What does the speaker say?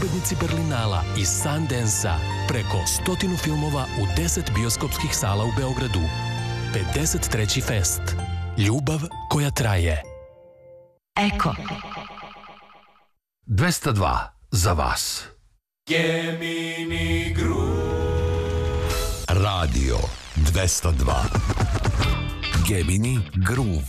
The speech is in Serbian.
pobednici Berlinala i Sundance-a, preko 100 filmova u 10 bioskopskih sala u Beogradu. 53. fest. Ljubav koja traje. Eko. 202 za vas. Gemini Groove. Radio 202. Gemini Groove.